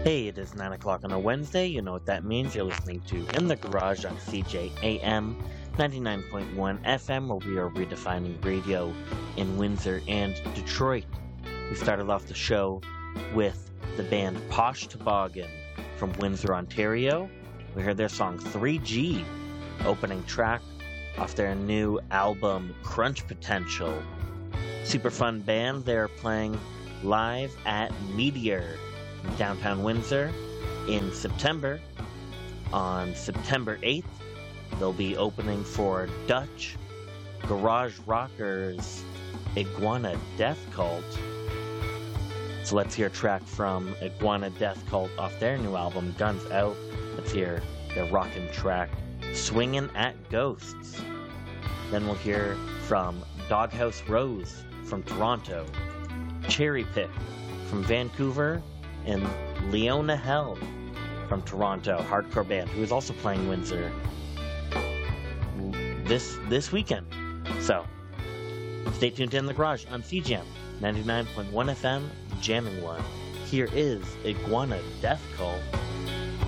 Hey, it is 9 o'clock on a Wednesday. You know what that means. You're listening to In the Garage on CJAM 99.1 FM, where we are redefining radio in Windsor and Detroit. We started off the show with the band Posh Toboggan from Windsor, Ontario. We heard their song 3G, opening track off their new album Crunch Potential. Super fun band. They're playing live at Meteor in downtown Windsor in September. On September 8th, they'll be opening for Dutch garage rockers Iguana Death Cult. So let's hear a track from Iguana Death Cult off their new album, Guns Out. Let's hear their rockin' track, Swingin' at Ghosts. Then we'll hear from Doghouse Rose from Toronto, Cherry Pick from Vancouver, and Leona Hell from Toronto, hardcore band, who is also playing Windsor this weekend. So, stay tuned to In the Garage on CJAM 99.1 FM, jamming one. Here is Iguana Death Cult.